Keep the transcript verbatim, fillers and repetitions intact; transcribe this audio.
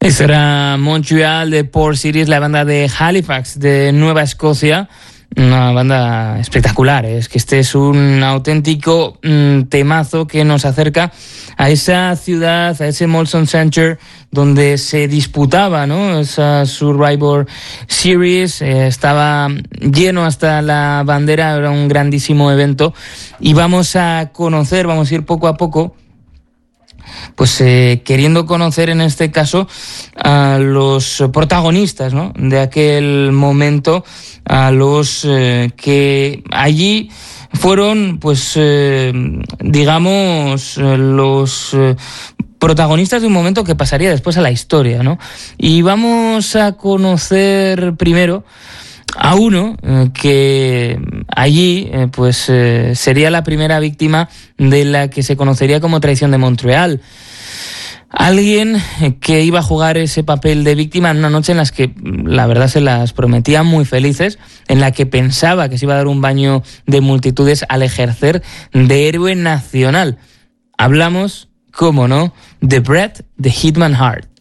Eso era Montreal de Port Cities, la banda de Halifax de Nueva Escocia. Una banda espectacular, ¿eh? Es que este es un auténtico mmm, temazo que nos acerca a esa ciudad, a ese Molson Center donde se disputaba, ¿no?, esa Survivor Series. Eh, estaba lleno hasta la bandera, era un grandísimo evento y vamos a conocer, vamos a ir poco a poco, pues eh, queriendo conocer en este caso a los protagonistas, ¿no?, de aquel momento, a los eh, que allí fueron, pues eh, digamos, eh, los eh, protagonistas de un momento que pasaría después a la historia, ¿no? Y vamos a conocer primero a uno eh, que allí eh, pues eh, sería la primera víctima de la que se conocería como traición de Montreal. Alguien que iba a jugar ese papel de víctima en una noche en la que la verdad se las prometía muy felices, en la que pensaba que se iba a dar un baño de multitudes al ejercer de héroe nacional. Hablamos, cómo no, de Bret the Hitman Hart.